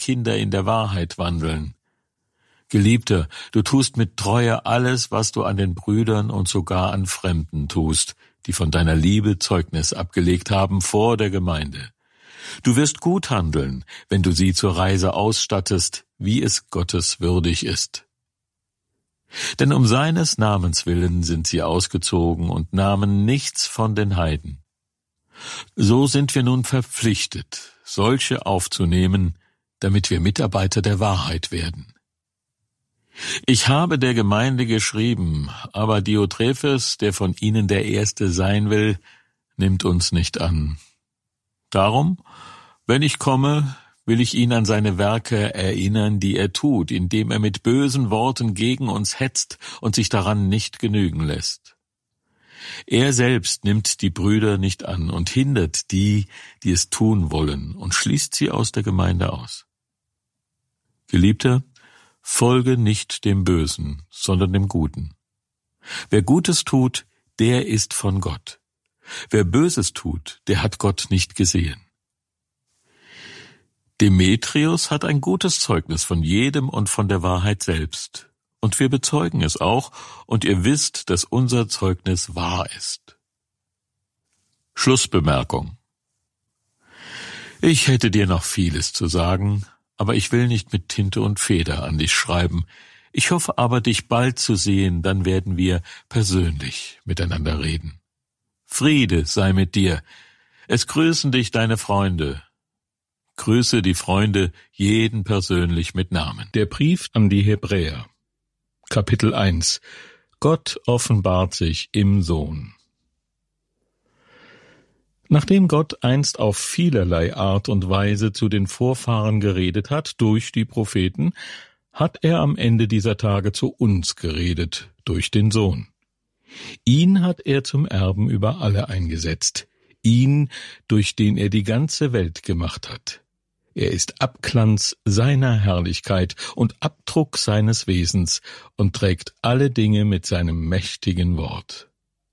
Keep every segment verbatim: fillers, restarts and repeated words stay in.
Kinder in der Wahrheit wandeln. Geliebter, du tust mit Treue alles, was du an den Brüdern und sogar an Fremden tust, die von deiner Liebe Zeugnis abgelegt haben vor der Gemeinde. Du wirst gut handeln, wenn du sie zur Reise ausstattest, wie es Gottes würdig ist. Denn um seines Namens willen sind sie ausgezogen und nahmen nichts von den Heiden. So sind wir nun verpflichtet, solche aufzunehmen, damit wir Mitarbeiter der Wahrheit werden. Ich habe der Gemeinde geschrieben, aber Diotrephes, der von ihnen der Erste sein will, nimmt uns nicht an. Darum, wenn ich komme, will ich ihn an seine Werke erinnern, die er tut, indem er mit bösen Worten gegen uns hetzt und sich daran nicht genügen lässt. Er selbst nimmt die Brüder nicht an und hindert die, die es tun wollen, und schließt sie aus der Gemeinde aus. Geliebter, folge nicht dem Bösen, sondern dem Guten. Wer Gutes tut, der ist von Gott. Wer Böses tut, der hat Gott nicht gesehen. Demetrius hat ein gutes Zeugnis von jedem und von der Wahrheit selbst. Und wir bezeugen es auch, und ihr wisst, dass unser Zeugnis wahr ist. Schlussbemerkung. Ich hätte dir noch vieles zu sagen, aber ich will nicht mit Tinte und Feder an dich schreiben. Ich hoffe aber, dich bald zu sehen, dann werden wir persönlich miteinander reden. Friede sei mit dir. Es grüßen dich deine Freunde. Grüße die Freunde, jeden persönlich mit Namen. Der Brief an die Hebräer, Kapitel eins. Gott offenbart sich im Sohn. Nachdem Gott einst auf vielerlei Art und Weise zu den Vorfahren geredet hat, durch die Propheten, hat er am Ende dieser Tage zu uns geredet, durch den Sohn. Ihn hat er zum Erben über alle eingesetzt, ihn, durch den er die ganze Welt gemacht hat. Er ist Abglanz seiner Herrlichkeit und Abdruck seines Wesens und trägt alle Dinge mit seinem mächtigen Wort.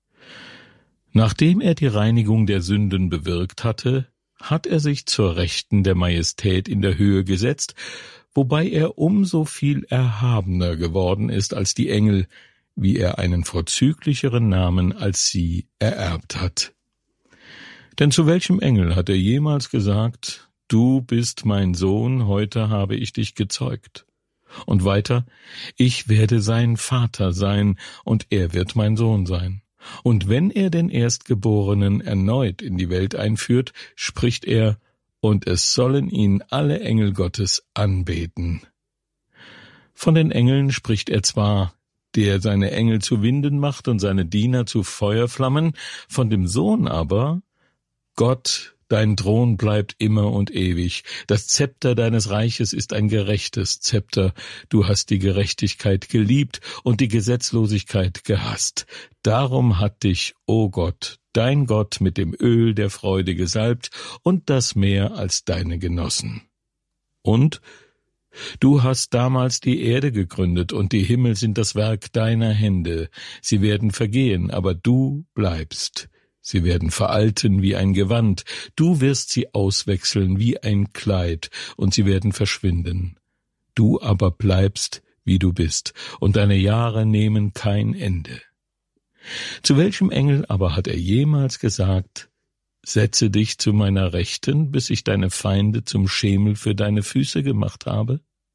Nachdem er die Reinigung der Sünden bewirkt hatte, hat er sich zur Rechten der Majestät in der Höhe gesetzt, wobei er umso viel erhabener geworden ist als die Engel, wie er einen vorzüglicheren Namen als sie ererbt hat. Denn zu welchem Engel hat er jemals gesagt: Du bist mein Sohn, heute habe ich dich gezeugt? Und weiter: Ich werde sein Vater sein, und er wird mein Sohn sein. Und wenn er den Erstgeborenen erneut in die Welt einführt, spricht er: Und es sollen ihn alle Engel Gottes anbeten. Von den Engeln spricht er zwar, der seine Engel zu Winden macht und seine Diener zu Feuerflammen, von dem Sohn aber: Gott, dein Thron bleibt immer und ewig. Das Zepter deines Reiches ist ein gerechtes Zepter. Du hast die Gerechtigkeit geliebt und die Gesetzlosigkeit gehasst. Darum hat dich, o Gott, dein Gott, mit dem Öl der Freude gesalbt und das mehr als deine Genossen. Und du hast damals die Erde gegründet, und die Himmel sind das Werk deiner Hände. Sie werden vergehen, aber du bleibst. Sie werden veralten wie ein Gewand, du wirst sie auswechseln wie ein Kleid, und sie werden verschwinden. Du aber bleibst, wie du bist, und deine Jahre nehmen kein Ende. Zu welchem Engel aber hat er jemals gesagt: Setze dich zu meiner Rechten, bis ich deine Feinde zum Schemel für deine Füße gemacht habe?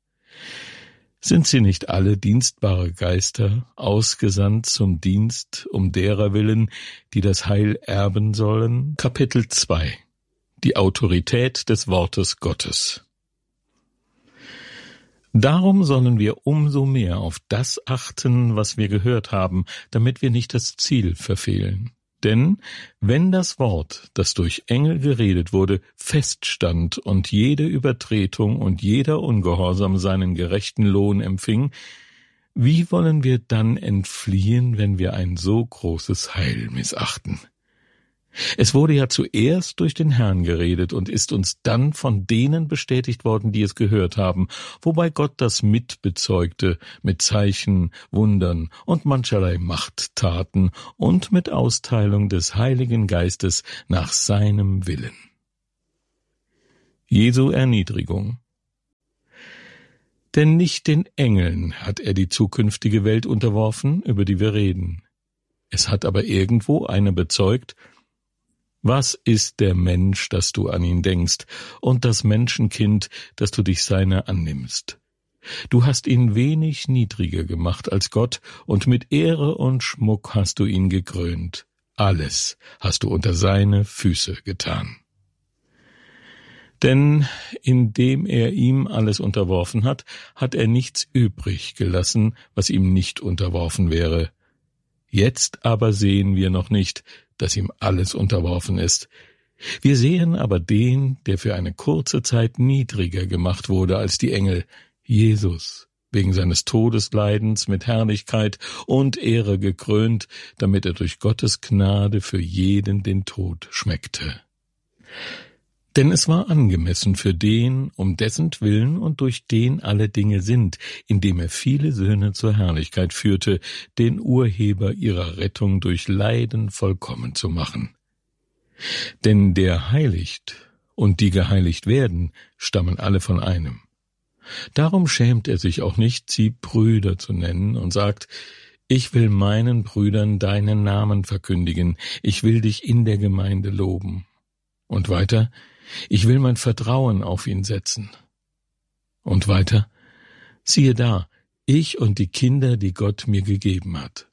Sind sie nicht alle dienstbare Geister, ausgesandt zum Dienst, um derer willen, die das Heil erben sollen? Kapitel zwei. Die Autorität des Wortes Gottes. Darum sollen wir umso mehr auf das achten, was wir gehört haben, damit wir nicht das Ziel verfehlen. Denn wenn das Wort, das durch Engel geredet wurde, feststand und jede Übertretung und jeder Ungehorsam seinen gerechten Lohn empfing, wie wollen wir dann entfliehen, wenn wir ein so großes Heil missachten? Es wurde ja zuerst durch den Herrn geredet und ist uns dann von denen bestätigt worden, die es gehört haben, wobei Gott das mitbezeugte mit Zeichen, Wundern und mancherlei Machttaten und mit Austeilung des Heiligen Geistes nach seinem Willen. Jesu Erniedrigung. Denn nicht den Engeln hat er die zukünftige Welt unterworfen, über die wir reden. Es hat aber irgendwo einer bezeugt: Was ist der Mensch, dass du an ihn denkst, und das Menschenkind, dass du dich seiner annimmst? Du hast ihn wenig niedriger gemacht als Gott, und mit Ehre und Schmuck hast du ihn gekrönt. Alles hast du unter seine Füße getan. Denn indem er ihm alles unterworfen hat, hat er nichts übrig gelassen, was ihm nicht unterworfen wäre. Jetzt aber sehen wir noch nicht, dass ihm alles unterworfen ist. Wir sehen aber den, der für eine kurze Zeit niedriger gemacht wurde als die Engel, Jesus, wegen seines Todesleidens mit Herrlichkeit und Ehre gekrönt, damit er durch Gottes Gnade für jeden den Tod schmeckte. Denn es war angemessen für den, um dessen Willen und durch den alle Dinge sind, indem er viele Söhne zur Herrlichkeit führte, den Urheber ihrer Rettung durch Leiden vollkommen zu machen. Denn der heiligt und die geheiligt werden, stammen alle von einem. Darum schämt er sich auch nicht, sie Brüder zu nennen, und sagt: Ich will meinen Brüdern deinen Namen verkündigen, ich will dich in der Gemeinde loben. Und weiter: Ich will mein Vertrauen auf ihn setzen. Und weiter: Siehe da, ich und die Kinder, die Gott mir gegeben hat.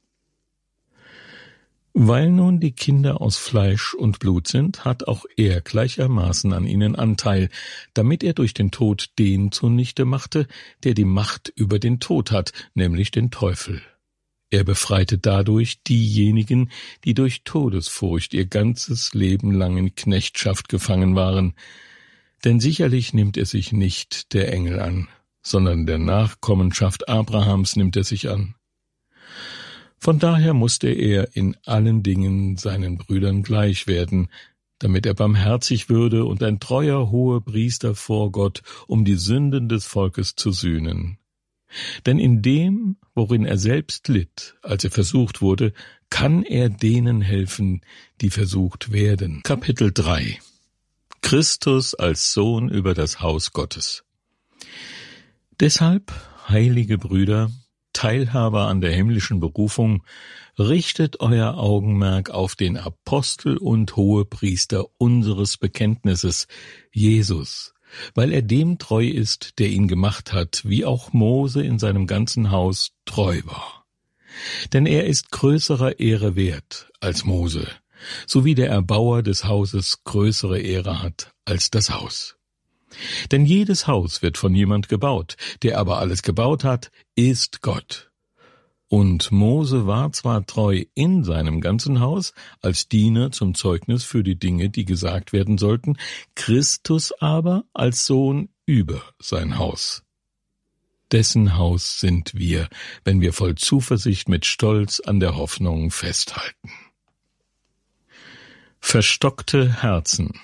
Weil nun die Kinder aus Fleisch und Blut sind, hat auch er gleichermaßen an ihnen Anteil, damit er durch den Tod den zunichte machte, der die Macht über den Tod hat, nämlich den Teufel. Er befreite dadurch diejenigen, die durch Todesfurcht ihr ganzes Leben lang in Knechtschaft gefangen waren. Denn sicherlich nimmt er sich nicht der Engel an, sondern der Nachkommenschaft Abrahams nimmt er sich an. Von daher musste er in allen Dingen seinen Brüdern gleich werden, damit er barmherzig würde und ein treuer Hohepriester vor Gott, um die Sünden des Volkes zu sühnen. Denn in dem, worin er selbst litt, als er versucht wurde, kann er denen helfen, die versucht werden. Kapitel drei. Christus als Sohn über das Haus Gottes. Deshalb, heilige Brüder, Teilhaber an der himmlischen Berufung, richtet euer Augenmerk auf den Apostel und Hohepriester unseres Bekenntnisses, Jesus, weil er dem treu ist, der ihn gemacht hat, wie auch Mose in seinem ganzen Haus treu war. Denn er ist größerer Ehre wert als Mose, so wie der Erbauer des Hauses größere Ehre hat als das Haus. Denn jedes Haus wird von jemand gebaut, der aber alles gebaut hat, ist Gott. Und Mose war zwar treu in seinem ganzen Haus, als Diener zum Zeugnis für die Dinge, die gesagt werden sollten, Christus aber als Sohn über sein Haus. Dessen Haus sind wir, wenn wir voll Zuversicht mit Stolz an der Hoffnung festhalten. Verstockte Herzen.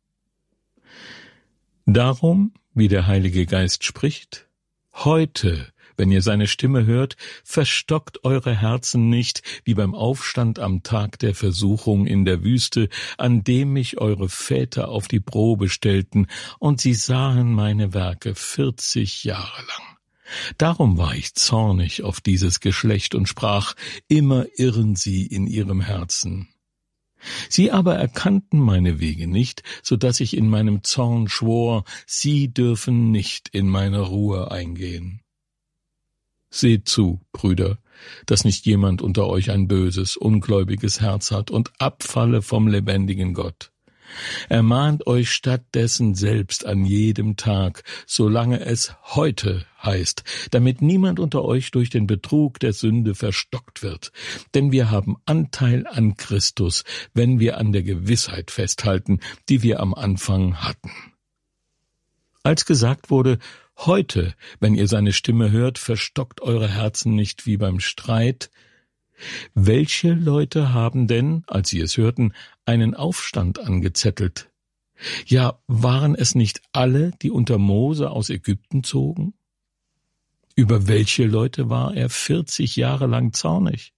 Darum, wie der Heilige Geist spricht: Heute, wenn ihr seine Stimme hört, verstockt eure Herzen nicht, wie beim Aufstand am Tag der Versuchung in der Wüste, an dem mich eure Väter auf die Probe stellten, und sie sahen meine Werke vierzig Jahre lang. Darum war ich zornig auf dieses Geschlecht und sprach: Immer irren sie in ihrem Herzen. Sie aber erkannten meine Wege nicht, so dass ich in meinem Zorn schwor, sie dürfen nicht in meine Ruhe eingehen. Seht zu, Brüder, dass nicht jemand unter euch ein böses, ungläubiges Herz hat und abfalle vom lebendigen Gott. Ermahnt euch stattdessen selbst an jedem Tag, solange es heute heißt, damit niemand unter euch durch den Betrug der Sünde verstockt wird. Denn wir haben Anteil an Christus, wenn wir an der Gewissheit festhalten, die wir am Anfang hatten. Als gesagt wurde: Heute, wenn ihr seine Stimme hört, verstockt eure Herzen nicht wie beim Streit. Welche Leute haben denn, als sie es hörten, einen Aufstand angezettelt? Ja, waren es nicht alle, die unter Mose aus Ägypten zogen? Über welche Leute war er vierzig Jahre lang zornig?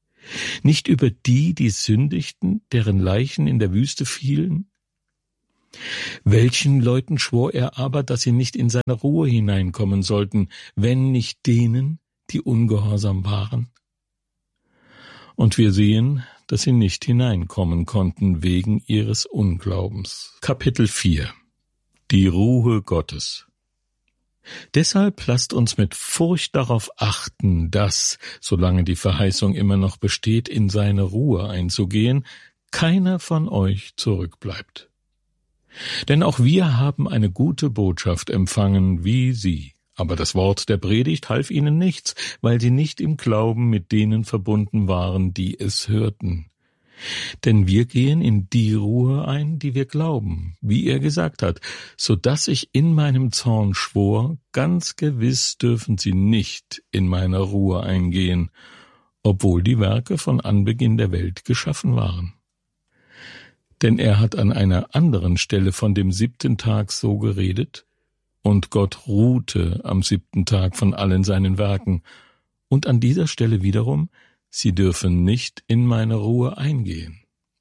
Nicht über die, die sündigten, deren Leichen in der Wüste fielen? Welchen Leuten schwor er aber, dass sie nicht in seine Ruhe hineinkommen sollten, wenn nicht denen, die ungehorsam waren? Und wir sehen, dass sie nicht hineinkommen konnten wegen ihres Unglaubens. Kapitel vier. Die Ruhe Gottes. Deshalb lasst uns mit Furcht darauf achten, dass, solange die Verheißung immer noch besteht, in seine Ruhe einzugehen, keiner von euch zurückbleibt. Denn auch wir haben eine gute Botschaft empfangen wie sie, aber das Wort der Predigt half ihnen nichts, weil sie nicht im Glauben mit denen verbunden waren, die es hörten. Denn wir gehen in die Ruhe ein, die wir glauben, wie er gesagt hat, so dass ich in meinem Zorn schwor, ganz gewiss dürfen sie nicht in meine Ruhe eingehen, obwohl die Werke von Anbeginn der Welt geschaffen waren. Denn er hat an einer anderen Stelle von dem siebten Tag so geredet, und Gott ruhte am siebten Tag von allen seinen Werken, und an dieser Stelle wiederum, sie dürfen nicht in meine Ruhe eingehen.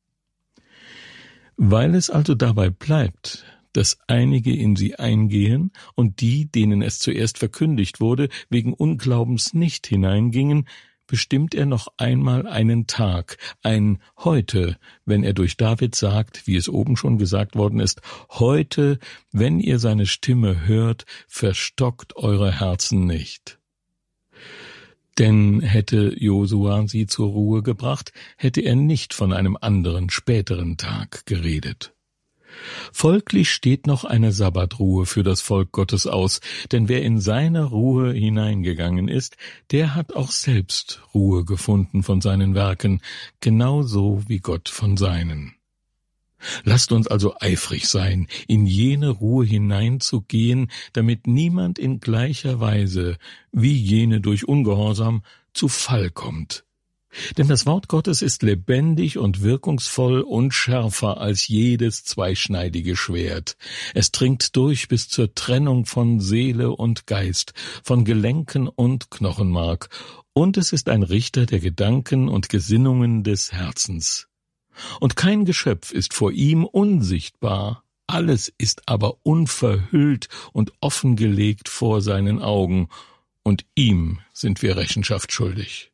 Weil es also dabei bleibt, dass einige in sie eingehen und die, denen es zuerst verkündigt wurde, wegen Unglaubens nicht hineingingen, bestimmt er noch einmal einen Tag, ein Heute, wenn er durch David sagt, wie es oben schon gesagt worden ist, heute, wenn ihr seine Stimme hört, verstockt eure Herzen nicht. Denn hätte Josua sie zur Ruhe gebracht, hätte er nicht von einem anderen, späteren Tag geredet. Folglich steht noch eine Sabbatruhe für das Volk Gottes aus, denn wer in seine Ruhe hineingegangen ist, der hat auch selbst Ruhe gefunden von seinen Werken, genauso wie Gott von seinen. Lasst uns also eifrig sein, in jene Ruhe hineinzugehen, damit niemand in gleicher Weise wie jene durch Ungehorsam zu Fall kommt. Denn das Wort Gottes ist lebendig und wirkungsvoll und schärfer als jedes zweischneidige Schwert. Es dringt durch bis zur Trennung von Seele und Geist, von Gelenken und Knochenmark, und es ist ein Richter der Gedanken und Gesinnungen des Herzens. Und kein Geschöpf ist vor ihm unsichtbar, alles ist aber unverhüllt und offengelegt vor seinen Augen, und ihm sind wir Rechenschaft schuldig.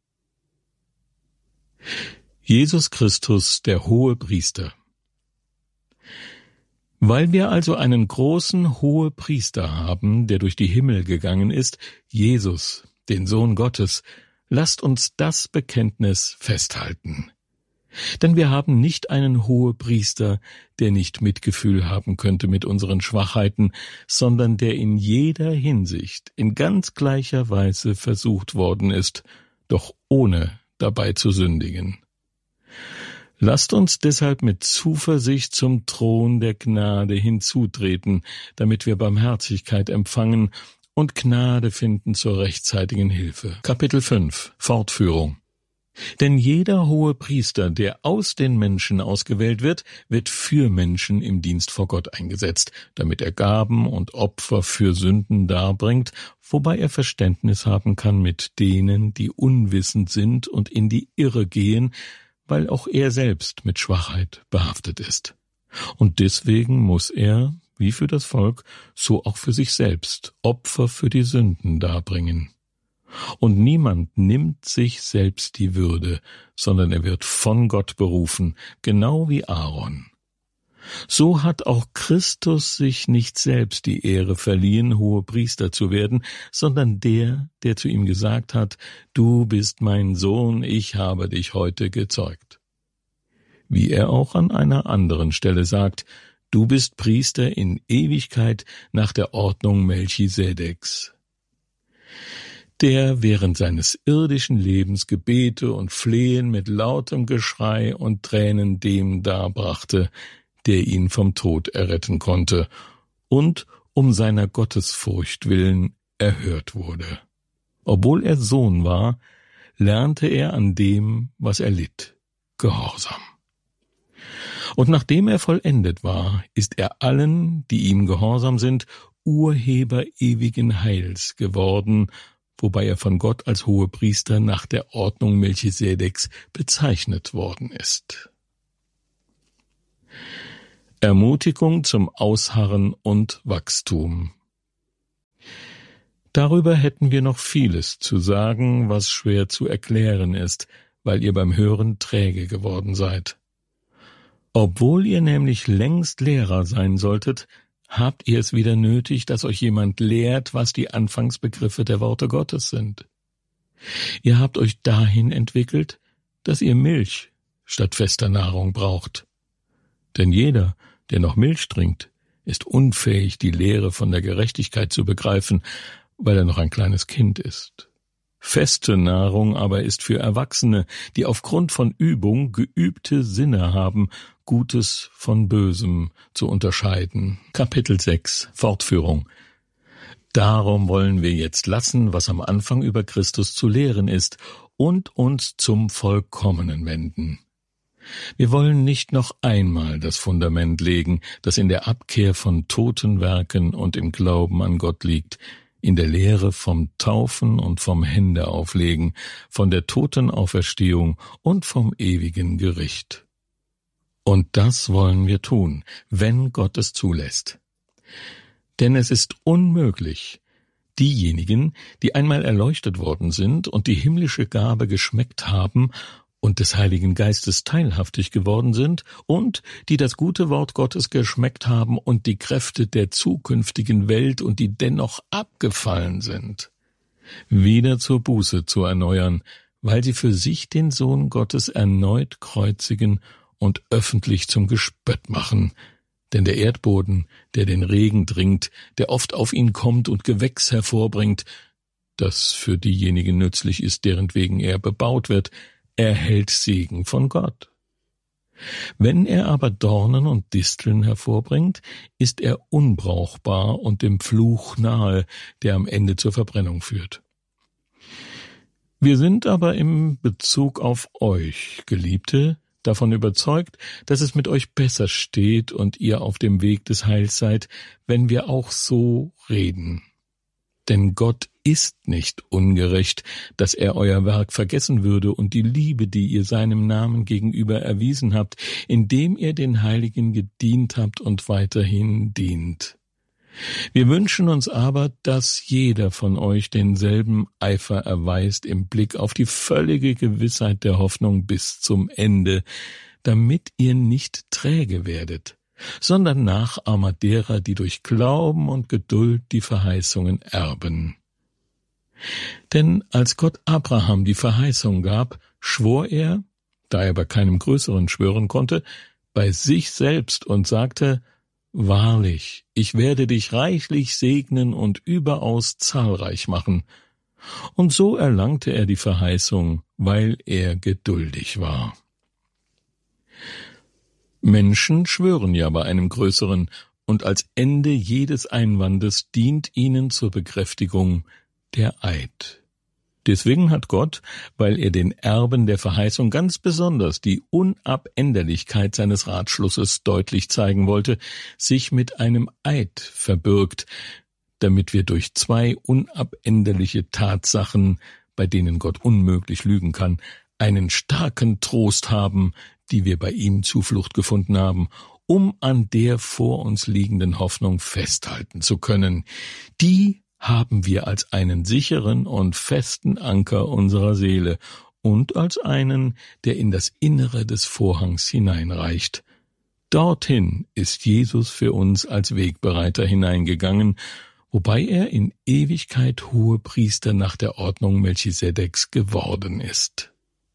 Jesus Christus, der Hohepriester. Weil wir also einen großen Hohepriester haben, der durch die Himmel gegangen ist, Jesus, den Sohn Gottes, lasst uns das Bekenntnis festhalten. Denn wir haben nicht einen Hohepriester, der nicht Mitgefühl haben könnte mit unseren Schwachheiten, sondern der in jeder Hinsicht in ganz gleicher Weise versucht worden ist, doch ohne dabei zu sündigen. Lasst uns deshalb mit Zuversicht zum Thron der Gnade hinzutreten, damit wir Barmherzigkeit empfangen und Gnade finden zur rechtzeitigen Hilfe. Kapitel fünf. Fortführung. Denn jeder Hohepriester, der aus den Menschen ausgewählt wird, wird für Menschen im Dienst vor Gott eingesetzt, damit er Gaben und Opfer für Sünden darbringt, wobei er Verständnis haben kann mit denen, die unwissend sind und in die Irre gehen, weil auch er selbst mit Schwachheit behaftet ist. Und deswegen muss er, wie für das Volk, so auch für sich selbst Opfer für die Sünden darbringen. Und niemand nimmt sich selbst die Würde, sondern er wird von Gott berufen, genau wie Aaron. So hat auch Christus sich nicht selbst die Ehre verliehen, Hohepriester zu werden, sondern der, der zu ihm gesagt hat, du bist mein Sohn, ich habe dich heute gezeugt. Wie er auch an einer anderen Stelle sagt, du bist Priester in Ewigkeit nach der Ordnung Melchisedeks, der während seines irdischen Lebens Gebete und Flehen mit lautem Geschrei und Tränen dem darbrachte, der ihn vom Tod erretten konnte und um seiner Gottesfurcht willen erhört wurde. Obwohl er Sohn war, lernte er an dem, was er litt, Gehorsam. Und nachdem er vollendet war, ist er allen, die ihm gehorsam sind, Urheber ewigen Heils geworden, wobei er von Gott als Hohepriester nach der Ordnung Melchisedeks bezeichnet worden ist. Ermutigung zum Ausharren und Wachstum. Darüber hätten wir noch vieles zu sagen, was schwer zu erklären ist, weil ihr beim Hören träge geworden seid. Obwohl ihr nämlich längst Lehrer sein solltet, habt ihr es wieder nötig, dass euch jemand lehrt, was die Anfangsbegriffe der Worte Gottes sind. Ihr habt euch dahin entwickelt, dass ihr Milch statt fester Nahrung braucht. Denn jeder, der noch Milch trinkt, ist unfähig, die Lehre von der Gerechtigkeit zu begreifen, weil er noch ein kleines Kind ist. Feste Nahrung aber ist für Erwachsene, die aufgrund von Übung geübte Sinne haben, Gutes von Bösem zu unterscheiden. Kapitel sechs, Fortführung. Darum wollen wir jetzt lassen, was am Anfang über Christus zu lehren ist, und uns zum Vollkommenen wenden. Wir wollen nicht noch einmal das Fundament legen, das in der Abkehr von toten Werken und im Glauben an Gott liegt, in der Lehre vom Taufen und vom Händeauflegen, von der Totenauferstehung und vom ewigen Gericht. Und das wollen wir tun, wenn Gott es zulässt. Denn es ist unmöglich, diejenigen, die einmal erleuchtet worden sind und die himmlische Gabe geschmeckt haben und des Heiligen Geistes teilhaftig geworden sind und die das gute Wort Gottes geschmeckt haben und die Kräfte der zukünftigen Welt und die dennoch abgefallen sind, wieder zur Buße zu erneuern, weil sie für sich den Sohn Gottes erneut kreuzigen und öffentlich zum Gespött machen. Denn der Erdboden, der den Regen dringt, der oft auf ihn kommt und Gewächs hervorbringt, das für diejenigen nützlich ist, deren wegen er bebaut wird, erhält Segen von Gott. Wenn er aber Dornen und Disteln hervorbringt, ist er unbrauchbar und dem Fluch nahe, der am Ende zur Verbrennung führt. Wir sind aber im Bezug auf euch, Geliebte, davon überzeugt, dass es mit euch besser steht und ihr auf dem Weg des Heils seid, wenn wir auch so reden. Denn Gott ist nicht ungerecht, dass er euer Werk vergessen würde und die Liebe, die ihr seinem Namen gegenüber erwiesen habt, indem ihr den Heiligen gedient habt und weiterhin dient. Wir wünschen uns aber, dass jeder von euch denselben Eifer erweist im Blick auf die völlige Gewissheit der Hoffnung bis zum Ende, damit ihr nicht träge werdet, sondern Nachahmer derer, die durch Glauben und Geduld die Verheißungen erben. Denn als Gott Abraham die Verheißung gab, schwor er, da er bei keinem Größeren schwören konnte, bei sich selbst und sagte: Wahrlich, ich werde dich reichlich segnen und überaus zahlreich machen. Und so erlangte er die Verheißung, weil er geduldig war. Menschen schwören ja bei einem Größeren, und als Ende jedes Einwandes dient ihnen zur Bekräftigung der Eid. Deswegen hat Gott, weil er den Erben der Verheißung ganz besonders die Unabänderlichkeit seines Ratschlusses deutlich zeigen wollte, sich mit einem Eid verbürgt, damit wir durch zwei unabänderliche Tatsachen, bei denen Gott unmöglich lügen kann, einen starken Trost haben, die wir bei ihm Zuflucht gefunden haben, um an der vor uns liegenden Hoffnung festhalten zu können. Die haben wir als einen sicheren und festen Anker unserer Seele und als einen, der in das Innere des Vorhangs hineinreicht. Dorthin ist Jesus für uns als Wegbereiter hineingegangen, wobei er in Ewigkeit Hohepriester nach der Ordnung Melchisedeks geworden ist.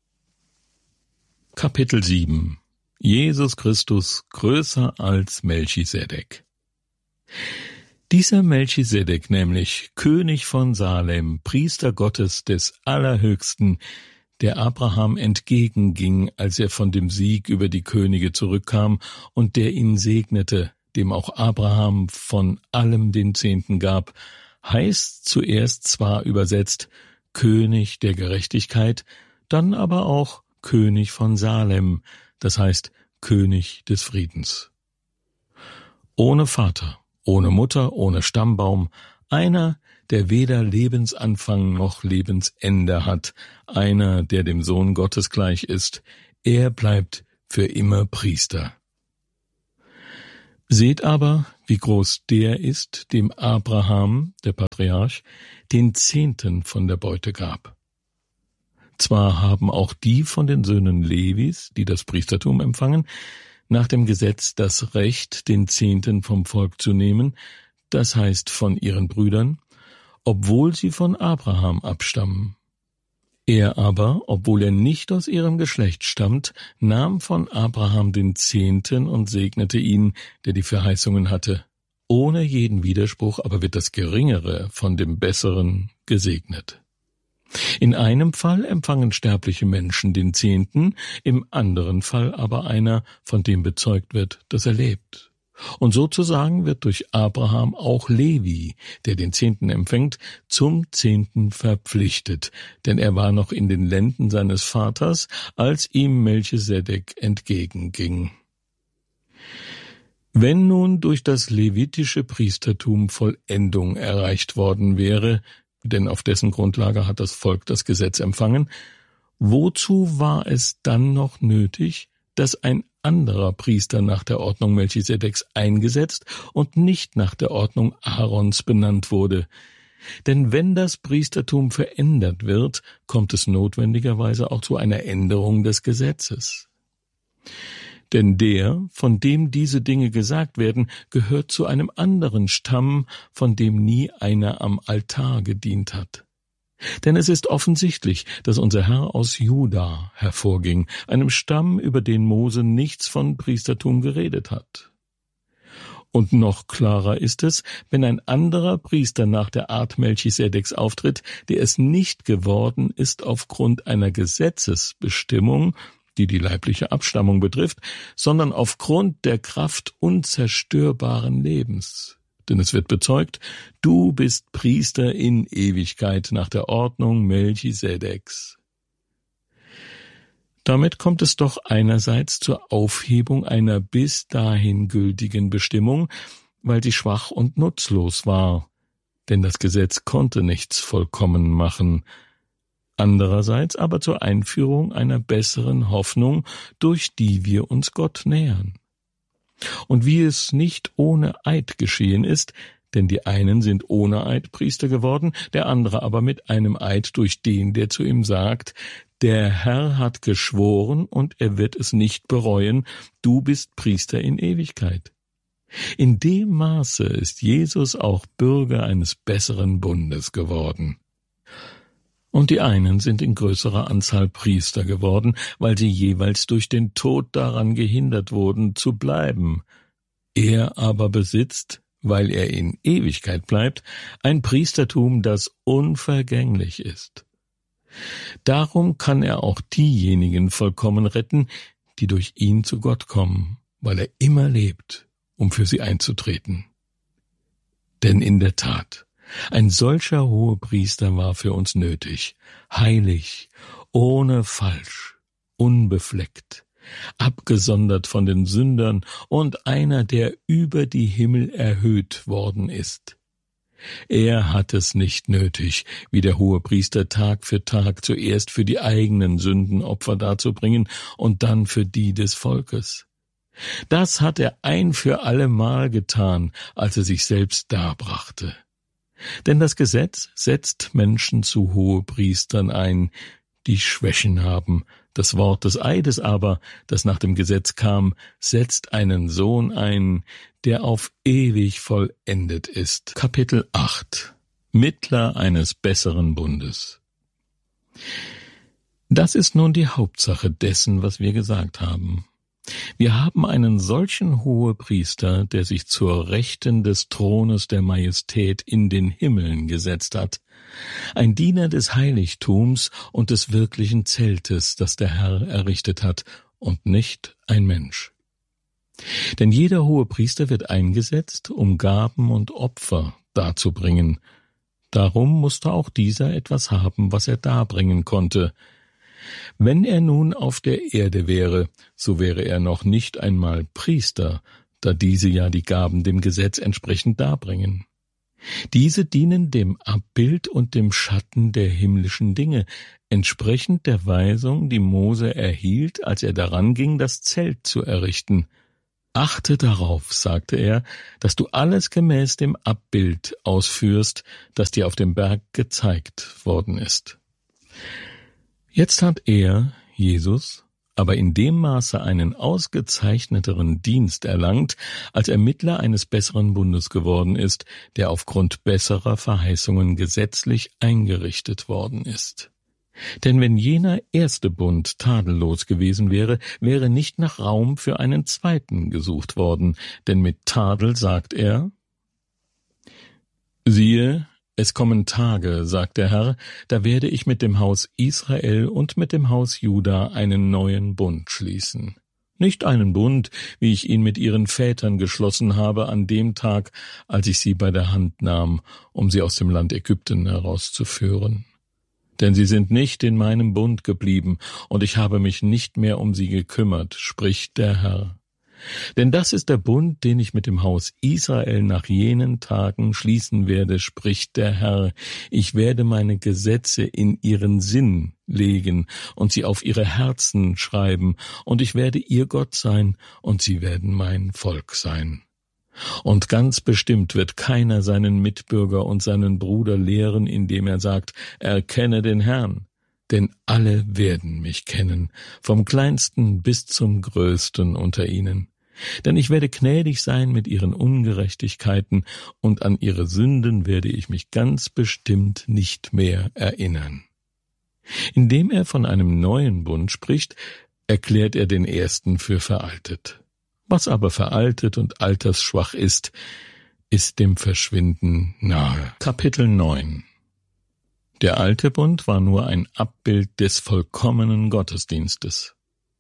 Kapitel sieben. Jesus Christus größer als Melchisedek. Dieser Melchisedek nämlich, König von Salem, Priester Gottes des Allerhöchsten, der Abraham entgegenging, als er von dem Sieg über die Könige zurückkam und der ihn segnete, dem auch Abraham von allem den Zehnten gab, heißt zuerst zwar übersetzt König der Gerechtigkeit, dann aber auch König von Salem, das heißt König des Friedens. Ohne Vater, ohne Mutter, ohne Stammbaum, einer, der weder Lebensanfang noch Lebensende hat, einer, der dem Sohn Gottes gleich ist, er bleibt für immer Priester. Seht aber, wie groß der ist, dem Abraham, der Patriarch, den Zehnten von der Beute gab. Zwar haben auch die von den Söhnen Levis, die das Priestertum empfangen, nach dem Gesetz das Recht, den Zehnten vom Volk zu nehmen, das heißt von ihren Brüdern, obwohl sie von Abraham abstammen. Er aber, obwohl er nicht aus ihrem Geschlecht stammt, nahm von Abraham den Zehnten und segnete ihn, der die Verheißungen hatte. Ohne jeden Widerspruch aber wird das Geringere von dem Besseren gesegnet. In einem Fall empfangen sterbliche Menschen den Zehnten, im anderen Fall aber einer, von dem bezeugt wird, dass er lebt. Und sozusagen wird durch Abraham auch Levi, der den Zehnten empfängt, zum Zehnten verpflichtet, denn er war noch in den Lenden seines Vaters, als ihm Melchisedek entgegenging. Wenn nun durch das levitische Priestertum Vollendung erreicht worden wäre, denn auf dessen Grundlage hat das Volk das Gesetz empfangen, wozu war es dann noch nötig, dass ein anderer Priester nach der Ordnung Melchisedeks eingesetzt und nicht nach der Ordnung Aarons benannt wurde? Denn wenn das Priestertum verändert wird, kommt es notwendigerweise auch zu einer Änderung des Gesetzes. Denn der, von dem diese Dinge gesagt werden, gehört zu einem anderen Stamm, von dem nie einer am Altar gedient hat. Denn es ist offensichtlich, dass unser Herr aus Juda hervorging, einem Stamm, über den Mose nichts von Priestertum geredet hat. Und noch klarer ist es, wenn ein anderer Priester nach der Art Melchisedeks auftritt, der es nicht geworden ist aufgrund einer Gesetzesbestimmung, die die leibliche Abstammung betrifft, sondern aufgrund der Kraft unzerstörbaren Lebens. Denn es wird bezeugt, du bist Priester in Ewigkeit nach der Ordnung Melchisedeks. Damit kommt es doch einerseits zur Aufhebung einer bis dahin gültigen Bestimmung, weil sie schwach und nutzlos war, denn das Gesetz konnte nichts vollkommen machen. Andererseits aber zur Einführung einer besseren Hoffnung, durch die wir uns Gott nähern. Und wie es nicht ohne Eid geschehen ist, denn die einen sind ohne Eid Priester geworden, der andere aber mit einem Eid durch den, der zu ihm sagt, der Herr hat geschworen und er wird es nicht bereuen, du bist Priester in Ewigkeit. In dem Maße ist Jesus auch Bürger eines besseren Bundes geworden. Und die einen sind in größerer Anzahl Priester geworden, weil sie jeweils durch den Tod daran gehindert wurden, zu bleiben. Er aber besitzt, weil er in Ewigkeit bleibt, ein Priestertum, das unvergänglich ist. Darum kann er auch diejenigen vollkommen retten, die durch ihn zu Gott kommen, weil er immer lebt, um für sie einzutreten. Denn in der Tat, ein solcher Hohepriester war für uns nötig, heilig, ohne Falsch, unbefleckt, abgesondert von den Sündern und einer, der über die Himmel erhöht worden ist. Er hat es nicht nötig, wie der Hohepriester Tag für Tag zuerst für die eigenen Sünden Opfer darzubringen und dann für die des Volkes. Das hat er ein für allemal getan, als er sich selbst darbrachte. Denn das Gesetz setzt Menschen zu Hohepriestern ein, die Schwächen haben. Das Wort des Eides aber, das nach dem Gesetz kam, setzt einen Sohn ein, der auf ewig vollendet ist. Kapitel acht. Mittler eines besseren Bundes. Das ist nun die Hauptsache dessen, was wir gesagt haben. Wir haben einen solchen Hohepriester, der sich zur Rechten des Thrones der Majestät in den Himmeln gesetzt hat, ein Diener des Heiligtums und des wirklichen Zeltes, das der Herr errichtet hat, und nicht ein Mensch. Denn jeder Hohepriester wird eingesetzt, um Gaben und Opfer darzubringen. Darum musste auch dieser etwas haben, was er darbringen konnte. Wenn er nun auf der Erde wäre, so wäre er noch nicht einmal Priester, da diese ja die Gaben dem Gesetz entsprechend darbringen. Diese dienen dem Abbild und dem Schatten der himmlischen Dinge, entsprechend der Weisung, die Mose erhielt, als er daran ging, das Zelt zu errichten. Achte darauf, sagte er, dass du alles gemäß dem Abbild ausführst, das dir auf dem Berg gezeigt worden ist. Jetzt hat er, Jesus, aber in dem Maße einen ausgezeichneteren Dienst erlangt, als Ermittler eines besseren Bundes geworden ist, der aufgrund besserer Verheißungen gesetzlich eingerichtet worden ist. Denn wenn jener erste Bund tadellos gewesen wäre, wäre nicht nach Raum für einen zweiten gesucht worden, denn mit Tadel sagt er: Siehe, es kommen Tage, sagt der Herr, da werde ich mit dem Haus Israel und mit dem Haus Juda einen neuen Bund schließen. Nicht einen Bund, wie ich ihn mit ihren Vätern geschlossen habe an dem Tag, als ich sie bei der Hand nahm, um sie aus dem Land Ägypten herauszuführen. Denn sie sind nicht in meinem Bund geblieben, und ich habe mich nicht mehr um sie gekümmert, spricht der Herr. Denn das ist der Bund, den ich mit dem Haus Israel nach jenen Tagen schließen werde, spricht der Herr. Ich werde meine Gesetze in ihren Sinn legen und sie auf ihre Herzen schreiben, und ich werde ihr Gott sein, und sie werden mein Volk sein. Und ganz bestimmt wird keiner seinen Mitbürger und seinen Bruder lehren, indem er sagt, erkenne den Herrn. Denn alle werden mich kennen, vom Kleinsten bis zum Größten unter ihnen. Denn ich werde gnädig sein mit ihren Ungerechtigkeiten, und an ihre Sünden werde ich mich ganz bestimmt nicht mehr erinnern. Indem er von einem neuen Bund spricht, erklärt er den ersten für veraltet. Was aber veraltet und altersschwach ist, ist dem Verschwinden nahe. Kapitel neun. Der alte Bund war nur ein Abbild des vollkommenen Gottesdienstes.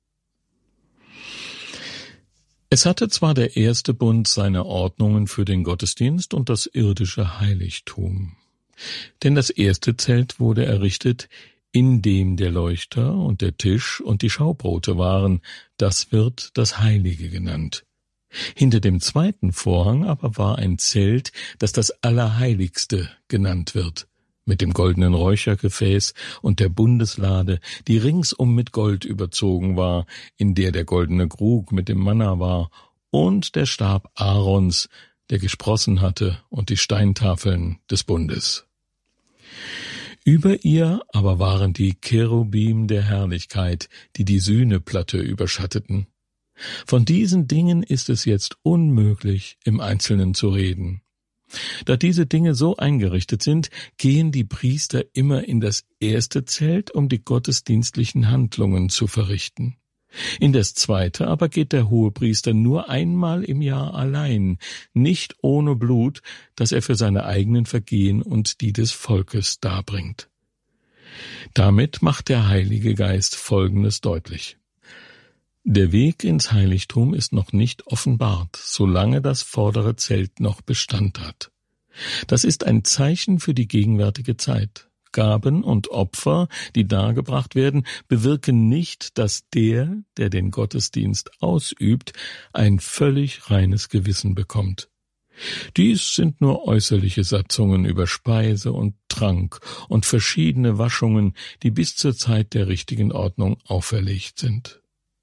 Es hatte zwar der erste Bund seine Ordnungen für den Gottesdienst und das irdische Heiligtum. Denn das erste Zelt wurde errichtet, in dem der Leuchter und der Tisch und die Schaubrote waren, das wird das Heilige genannt. Hinter dem zweiten Vorhang aber war ein Zelt, das das Allerheiligste genannt wird, mit dem goldenen Räuchergefäß und der Bundeslade, die ringsum mit Gold überzogen war, in der der goldene Krug mit dem Manna war, und der Stab Aarons, der gesprossen hatte, und die Steintafeln des Bundes. Über ihr aber waren die Cherubim der Herrlichkeit, die die Sühneplatte überschatteten. Von diesen Dingen ist es jetzt unmöglich, im Einzelnen zu reden. Da diese Dinge so eingerichtet sind, gehen die Priester immer in das erste Zelt, um die gottesdienstlichen Handlungen zu verrichten. In das zweite aber geht der Hohepriester nur einmal im Jahr allein, nicht ohne Blut, das er für seine eigenen Vergehen und die des Volkes darbringt. Damit macht der Heilige Geist Folgendes deutlich. Der Weg ins Heiligtum ist noch nicht offenbart, solange das vordere Zelt noch Bestand hat. Das ist ein Zeichen für die gegenwärtige Zeit. Gaben und Opfer, die dargebracht werden, bewirken nicht, dass der, der den Gottesdienst ausübt, ein völlig reines Gewissen bekommt. Dies sind nur äußerliche Satzungen über Speise und Trank und verschiedene Waschungen, die bis zur Zeit der richtigen Ordnung auferlegt sind.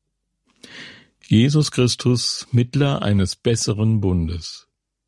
Jesus Christus, Mittler eines besseren Bundes.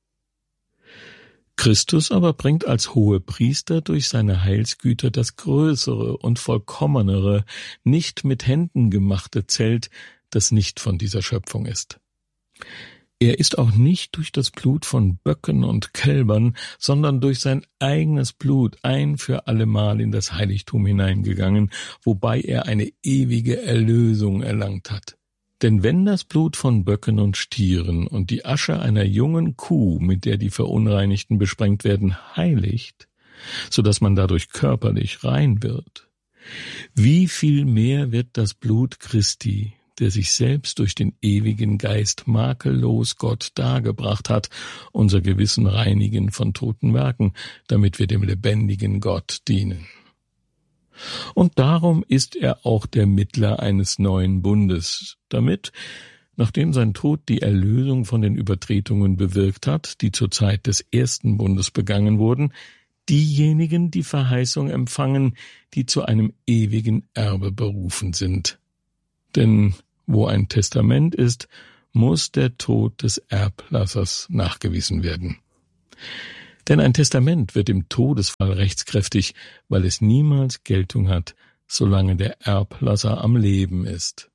Christus aber bringt als Hohepriester durch seine Heilsgüter das größere und vollkommenere, nicht mit Händen gemachte Zelt, das nicht von dieser Schöpfung ist. Er ist auch nicht durch das Blut von Böcken und Kälbern, sondern durch sein eigenes Blut ein für allemal in das Heiligtum hineingegangen, wobei er eine ewige Erlösung erlangt hat. Denn wenn das Blut von Böcken und Stieren und die Asche einer jungen Kuh, mit der die Verunreinigten besprengt werden, heiligt, so dass man dadurch körperlich rein wird, wie viel mehr wird das Blut Christi, der sich selbst durch den ewigen Geist makellos Gott dargebracht hat, unser Gewissen reinigen von toten Werken, damit wir dem lebendigen Gott dienen. Und darum ist er auch der Mittler eines neuen Bundes, damit, nachdem sein Tod die Erlösung von den Übertretungen bewirkt hat, die zur Zeit des ersten Bundes begangen wurden, diejenigen die Verheißung empfangen, die zu einem ewigen Erbe berufen sind. Denn wo ein Testament ist, muss der Tod des Erblassers nachgewiesen werden. Denn ein Testament wird im Todesfall rechtskräftig, weil es niemals Geltung hat, solange der Erblasser am Leben ist.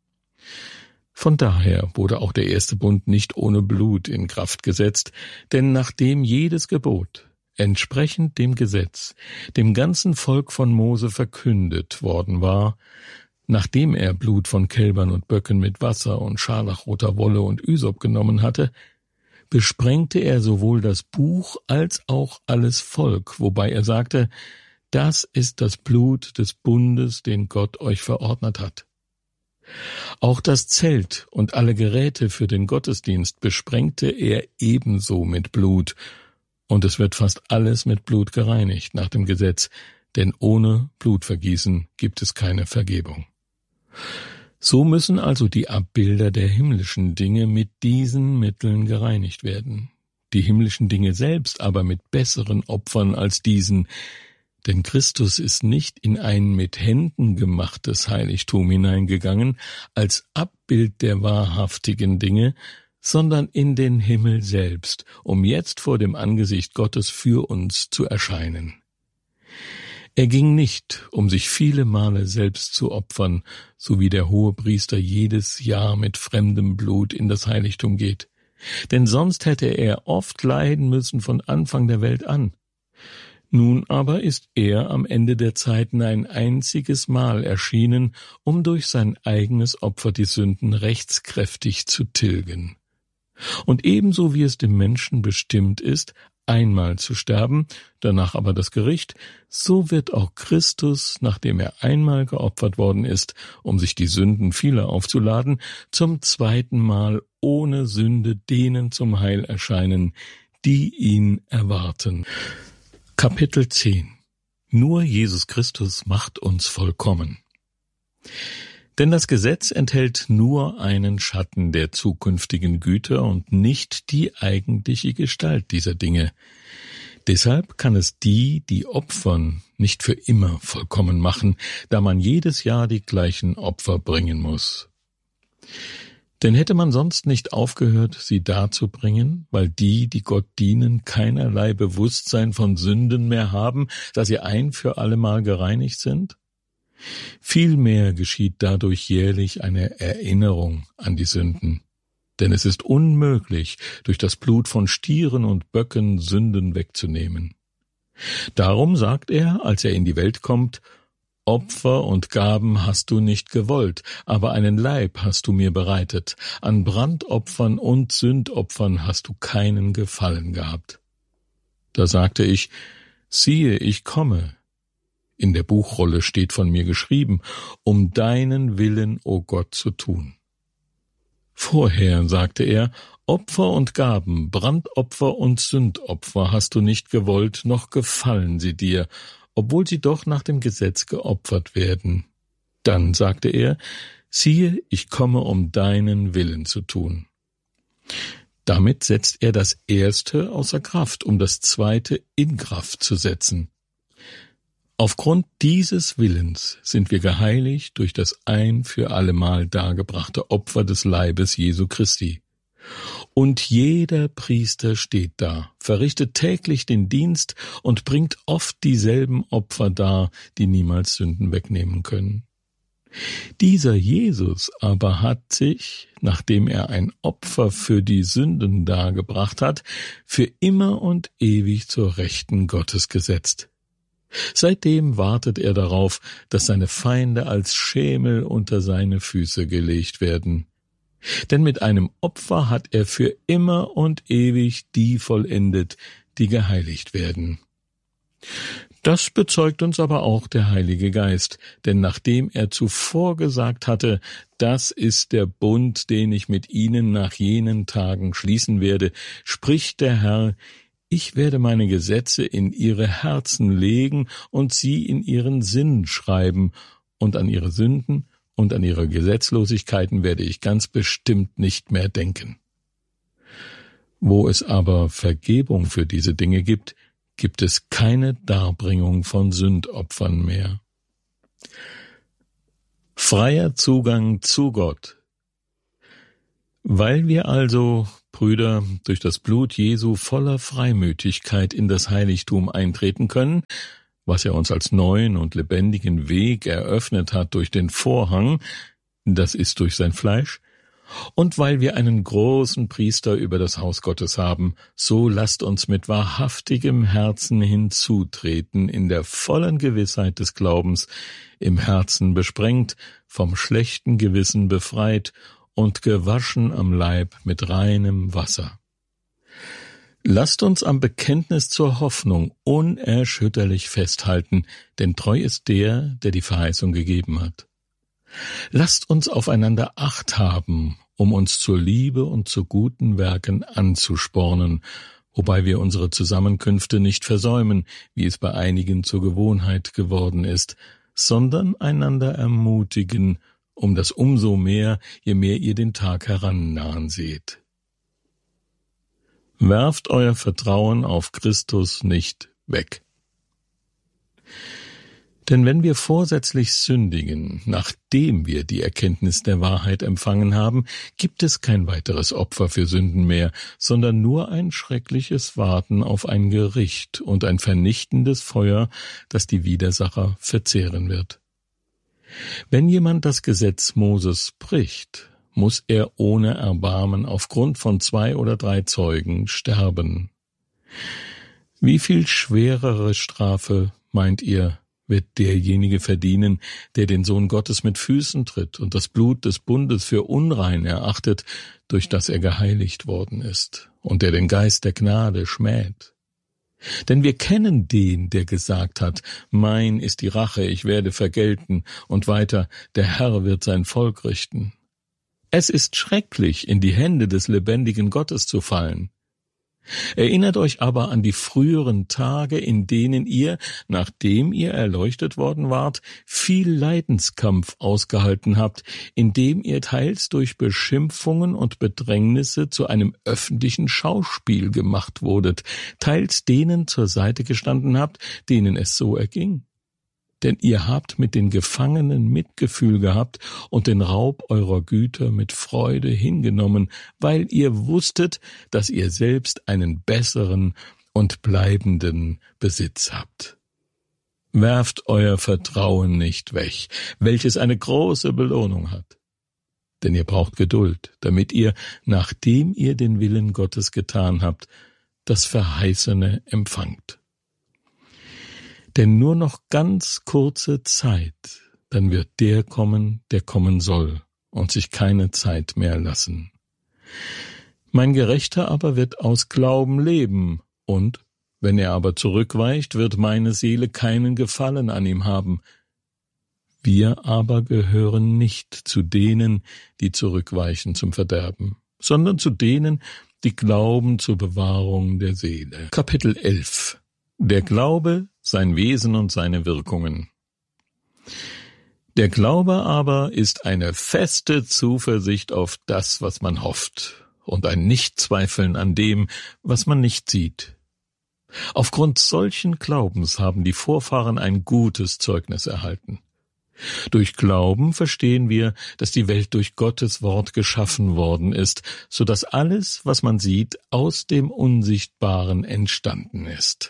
Von daher wurde auch der erste Bund nicht ohne Blut in Kraft gesetzt, denn nachdem jedes Gebot, entsprechend dem Gesetz, dem ganzen Volk von Mose verkündet worden war, nachdem er Blut von Kälbern und Böcken mit Wasser und scharlachroter Wolle und Ysop genommen hatte, besprengte er sowohl das Buch als auch alles Volk, wobei er sagte, das ist das Blut des Bundes, den Gott euch verordnet hat. Auch das Zelt und alle Geräte für den Gottesdienst besprengte er ebenso mit Blut, und es wird fast alles mit Blut gereinigt nach dem Gesetz, denn ohne Blutvergießen gibt es keine Vergebung. So müssen also die Abbilder der himmlischen Dinge mit diesen Mitteln gereinigt werden, die himmlischen Dinge selbst aber mit besseren Opfern als diesen, denn Christus ist nicht in ein mit Händen gemachtes Heiligtum hineingegangen als Abbild der wahrhaftigen Dinge, sondern in den Himmel selbst, um jetzt vor dem Angesicht Gottes für uns zu erscheinen. Er ging nicht, um sich viele Male selbst zu opfern, so wie der Hohepriester jedes Jahr mit fremdem Blut in das Heiligtum geht, denn sonst hätte er oft leiden müssen von Anfang der Welt an. Nun aber ist er am Ende der Zeiten ein einziges Mal erschienen, um durch sein eigenes Opfer die Sünden rechtskräftig zu tilgen. Und ebenso wie es dem Menschen bestimmt ist, einmal zu sterben, danach aber das Gericht, so wird auch Christus, nachdem er einmal geopfert worden ist, um sich die Sünden vieler aufzuladen, zum zweiten Mal ohne Sünde denen zum Heil erscheinen, die ihn erwarten. Kapitel zehn. Nur Jesus Christus macht uns vollkommen. Denn das Gesetz enthält nur einen Schatten der zukünftigen Güter und nicht die eigentliche Gestalt dieser Dinge. Deshalb kann es die, die opfern, nicht für immer vollkommen machen, da man jedes Jahr die gleichen Opfer bringen muss. Denn hätte man sonst nicht aufgehört, sie darzubringen, weil die, die Gott dienen, keinerlei Bewusstsein von Sünden mehr haben, da sie ein für allemal gereinigt sind? Vielmehr geschieht dadurch jährlich eine Erinnerung an die Sünden. Denn es ist unmöglich, durch das Blut von Stieren und Böcken Sünden wegzunehmen. Darum sagt er, als er in die Welt kommt, Opfer und Gaben hast du nicht gewollt, aber einen Leib hast du mir bereitet. An Brandopfern und Sündopfern hast du keinen Gefallen gehabt. Da sagte ich, siehe, ich komme. In der Buchrolle steht von mir geschrieben, um deinen Willen, o Gott, zu tun. Vorher, sagte er, Opfer und Gaben, Brandopfer und Sündopfer hast du nicht gewollt, noch gefallen sie dir, obwohl sie doch nach dem Gesetz geopfert werden. Dann sagte er, siehe, ich komme, um deinen Willen zu tun. Damit setzt er das Erste außer Kraft, um das Zweite in Kraft zu setzen. Aufgrund dieses Willens sind wir geheiligt durch das ein für allemal dargebrachte Opfer des Leibes Jesu Christi. Und jeder Priester steht da, verrichtet täglich den Dienst und bringt oft dieselben Opfer dar, die niemals Sünden wegnehmen können. Dieser Jesus aber hat sich, nachdem er ein Opfer für die Sünden dargebracht hat, für immer und ewig zur Rechten Gottes gesetzt. Seitdem wartet er darauf, dass seine Feinde als Schemel unter seine Füße gelegt werden. Denn mit einem Opfer hat er für immer und ewig die vollendet, die geheiligt werden. Das bezeugt uns aber auch der Heilige Geist, denn nachdem er zuvor gesagt hatte, das ist der Bund, den ich mit ihnen nach jenen Tagen schließen werde, spricht der Herr, ich werde meine Gesetze in ihre Herzen legen und sie in ihren Sinn schreiben, und an ihre Sünden und an ihre Gesetzlosigkeiten werde ich ganz bestimmt nicht mehr denken. Wo es aber Vergebung für diese Dinge gibt, gibt es keine Darbringung von Sündopfern mehr. Freier Zugang zu Gott. Weil wir also, Brüder, durch das Blut Jesu voller Freimütigkeit in das Heiligtum eintreten können, was er uns als neuen und lebendigen Weg eröffnet hat durch den Vorhang, das ist durch sein Fleisch, und weil wir einen großen Priester über das Haus Gottes haben, so lasst uns mit wahrhaftigem Herzen hinzutreten, in der vollen Gewissheit des Glaubens, im Herzen besprengt, vom schlechten Gewissen befreit und gewaschen am Leib mit reinem Wasser. Lasst uns am Bekenntnis zur Hoffnung unerschütterlich festhalten, denn treu ist der, der die Verheißung gegeben hat. Lasst uns aufeinander Acht haben, um uns zur Liebe und zu guten Werken anzuspornen, wobei wir unsere Zusammenkünfte nicht versäumen, wie es bei einigen zur Gewohnheit geworden ist, sondern einander ermutigen, um das umso mehr, je mehr ihr den Tag herannahen seht. Werft euer Vertrauen auf Christus nicht weg. Denn wenn wir vorsätzlich sündigen, nachdem wir die Erkenntnis der Wahrheit empfangen haben, gibt es kein weiteres Opfer für Sünden mehr, sondern nur ein schreckliches Warten auf ein Gericht und ein vernichtendes Feuer, das die Widersacher verzehren wird. Wenn jemand das Gesetz Moses bricht, muss er ohne Erbarmen aufgrund von zwei oder drei Zeugen sterben. Wie viel schwerere Strafe, meint ihr, wird derjenige verdienen, der den Sohn Gottes mit Füßen tritt und das Blut des Bundes für unrein erachtet, durch das er geheiligt worden ist, und der den Geist der Gnade schmäht? Denn wir kennen den, der gesagt hat, mein ist die Rache, ich werde vergelten, und weiter, der Herr wird sein Volk richten. Es ist schrecklich, in die Hände des lebendigen Gottes zu fallen. Erinnert euch aber an die früheren Tage, in denen ihr, nachdem ihr erleuchtet worden wart, viel Leidenskampf ausgehalten habt, indem ihr teils durch Beschimpfungen und Bedrängnisse zu einem öffentlichen Schauspiel gemacht wurdet, teils denen zur Seite gestanden habt, denen es so erging. Denn ihr habt mit den Gefangenen Mitgefühl gehabt und den Raub eurer Güter mit Freude hingenommen, weil ihr wusstet, dass ihr selbst einen besseren und bleibenden Besitz habt. Werft euer Vertrauen nicht weg, welches eine große Belohnung hat. Denn ihr braucht Geduld, damit ihr, nachdem ihr den Willen Gottes getan habt, das Verheißene empfangt. Denn nur noch ganz kurze Zeit, dann wird der kommen, der kommen soll, und sich keine Zeit mehr lassen. Mein Gerechter aber wird aus Glauben leben, und, wenn er aber zurückweicht, wird meine Seele keinen Gefallen an ihm haben. Wir aber gehören nicht zu denen, die zurückweichen zum Verderben, sondern zu denen, die glauben zur Bewahrung der Seele. Kapitel elf. Der Glaube, sein Wesen und seine Wirkungen. Der Glaube aber ist eine feste Zuversicht auf das, was man hofft, und ein Nichtzweifeln an dem, was man nicht sieht. Aufgrund solchen Glaubens haben die Vorfahren ein gutes Zeugnis erhalten. Durch Glauben verstehen wir, dass die Welt durch Gottes Wort geschaffen worden ist, so dass alles, was man sieht, aus dem Unsichtbaren entstanden ist.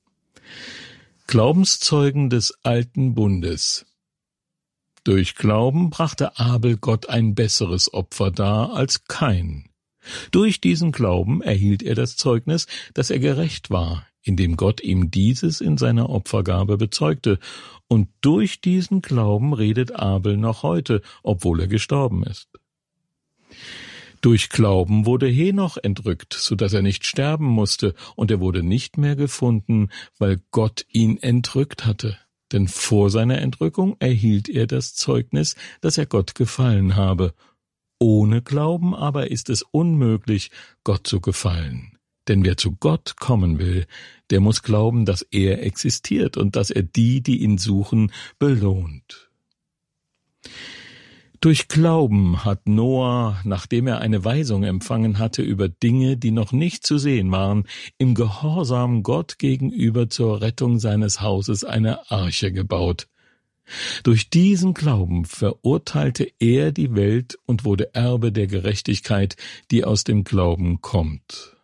Glaubenszeugen des alten Bundes. Durch Glauben brachte Abel Gott ein besseres Opfer dar als Kain. Durch diesen Glauben erhielt er das Zeugnis, dass er gerecht war, indem Gott ihm dieses in seiner Opfergabe bezeugte, und durch diesen Glauben redet Abel noch heute, obwohl er gestorben ist. Durch Glauben wurde Henoch entrückt, so dass er nicht sterben musste, und er wurde nicht mehr gefunden, weil Gott ihn entrückt hatte. Denn vor seiner Entrückung erhielt er das Zeugnis, dass er Gott gefallen habe. Ohne Glauben aber ist es unmöglich, Gott zu gefallen. Denn wer zu Gott kommen will, der muss glauben, dass er existiert und dass er die, die ihn suchen, belohnt. Durch Glauben hat Noah, nachdem er eine Weisung empfangen hatte über Dinge, die noch nicht zu sehen waren, im Gehorsam Gott gegenüber zur Rettung seines Hauses eine Arche gebaut. Durch diesen Glauben verurteilte er die Welt und wurde Erbe der Gerechtigkeit, die aus dem Glauben kommt.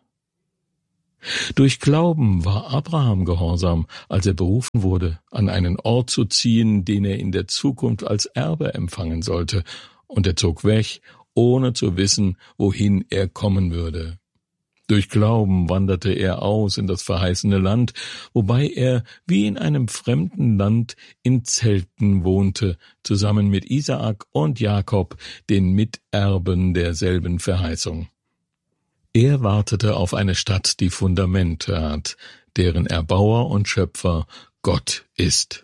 Durch Glauben war Abraham gehorsam, als er berufen wurde, an einen Ort zu ziehen, den er in der Zukunft als Erbe empfangen sollte, und er zog weg, ohne zu wissen, wohin er kommen würde. Durch Glauben wanderte er aus in das verheißene Land, wobei er wie in einem fremden Land in Zelten wohnte, zusammen mit Isaak und Jakob, den Miterben derselben Verheißung. Er wartete auf eine Stadt, die Fundamente hat, deren Erbauer und Schöpfer Gott ist.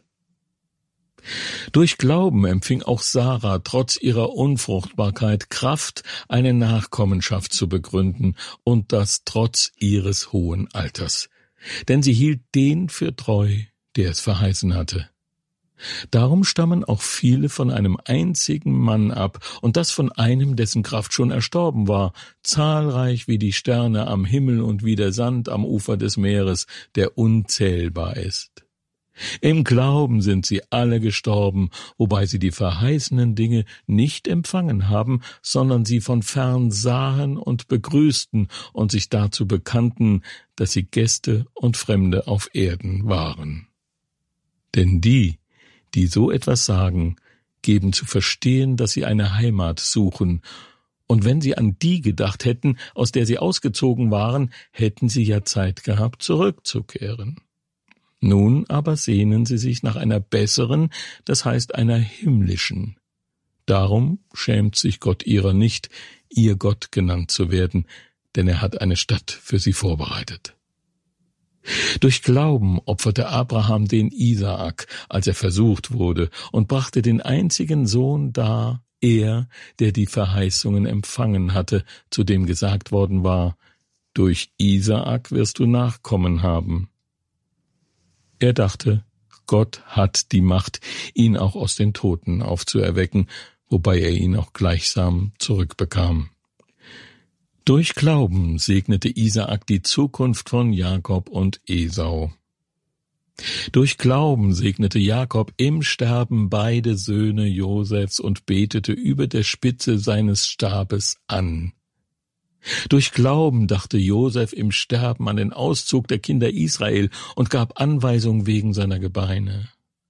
Durch Glauben empfing auch Sarah trotz ihrer Unfruchtbarkeit Kraft, eine Nachkommenschaft zu begründen, und das trotz ihres hohen Alters. Denn sie hielt den für treu, der es verheißen hatte. Darum stammen auch viele von einem einzigen Mann ab, und das von einem, dessen Kraft schon erstorben war, zahlreich wie die Sterne am Himmel und wie der Sand am Ufer des Meeres, der unzählbar ist. Im Glauben sind sie alle gestorben, wobei sie die verheißenen Dinge nicht empfangen haben, sondern sie von fern sahen und begrüßten und sich dazu bekannten, dass sie Gäste und Fremde auf Erden waren. Denn die, die so etwas sagen, geben zu verstehen, dass sie eine Heimat suchen, und wenn sie an die gedacht hätten, aus der sie ausgezogen waren, hätten sie ja Zeit gehabt, zurückzukehren. Nun aber sehnen sie sich nach einer besseren, das heißt einer himmlischen. Darum schämt sich Gott ihrer nicht, ihr Gott genannt zu werden, denn er hat eine Stadt für sie vorbereitet. Durch Glauben opferte Abraham den Isaak, als er versucht wurde, und brachte den einzigen Sohn dar, er, der die Verheißungen empfangen hatte, zu dem gesagt worden war, durch Isaak wirst du Nachkommen haben. Er dachte, Gott hat die Macht, ihn auch aus den Toten aufzuerwecken, wobei er ihn auch gleichsam zurückbekam. Durch Glauben segnete Isaak die Zukunft von Jakob und Esau. Durch Glauben segnete Jakob im Sterben beide Söhne Josefs und betete über der Spitze seines Stabes an. Durch Glauben dachte Josef im Sterben an den Auszug der Kinder Israel und gab Anweisung wegen seiner Gebeine.